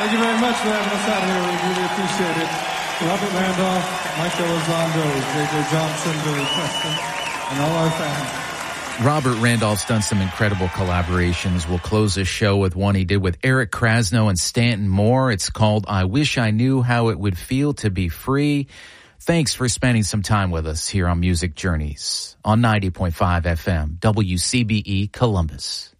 Thank you very much for having us out here. We really appreciate it. Robert Randolph, Michael Elizondo, J.J. Johnson, Billy Preston, and all our fans. Robert Randolph's done some incredible collaborations. We'll close this show with one he did with Eric Krasno and Stanton Moore. It's called I Wish I Knew How It Would Feel to Be Free. Thanks for spending some time with us here on Music Journeys on 90.5 FM, WCBE Columbus.